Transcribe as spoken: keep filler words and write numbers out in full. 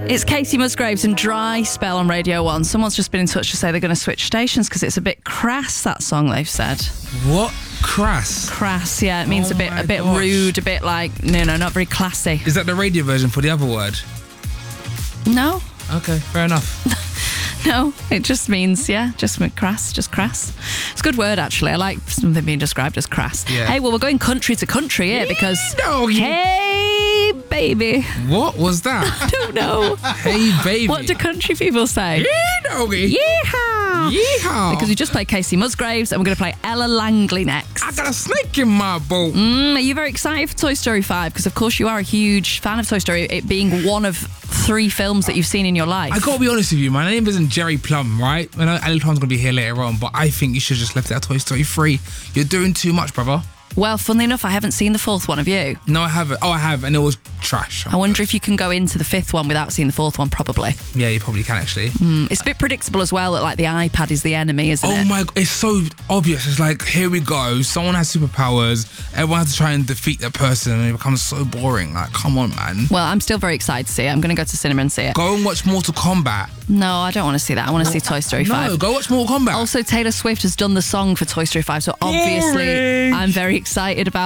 It's Casey Musgraves and Dry Spell on Radio one. Someone's just been in touch to say they're going to switch stations because it's a bit crass, that song, they've said. What? Crass? Crass, yeah. It means oh a bit a bit gosh. rude, a bit like, no, no, not very classy. Is that the radio version for the other word? No. Okay, fair enough. No, it just means, yeah, just crass, just crass. It's a good word, actually. I like something being described as crass. Yeah. Hey, well, we're going country to country here because... No, you- Hey, baby. What was that? I don't know. Hey, baby. What do country people say? Yeah, doggy. Yeehaw! Yeehaw. Because we just played Casey Musgraves and we're going to play Ella Langley next. I got a snake in my boat. Mm, are you very excited for Toy Story five? Because, of course, you are a huge fan of Toy Story, it being one of three films that you've seen in your life. I gotta be honest with you, my name isn't Jerry Plum, right? I know Ali Plum's gonna be here later on, but I think you should just left it at Toy Story three. You're doing too much, brother. Well, funnily enough, I haven't seen the fourth one, have you? No, I haven't. Oh, I have, and it was trash. I wonder if you can go into the fifth one without seeing the fourth one, probably. Yeah, you probably can, actually. Mm, it's a bit predictable as well that, like, the iPad is the enemy, isn't Oh it? my God, it's so obvious. It's like, here we go. Someone has superpowers. Everyone has to try and defeat that person, and it becomes so boring. Like, come on, man. Well, I'm still very excited to see it. I'm going to go to cinema and see it. Go and watch Mortal Kombat. No, I don't want to see that. I want to see Toy Story five. No, go watch Mortal Kombat. Also, Taylor Swift has done the song for Toy Story five, so obviously Boring. I'm very excited about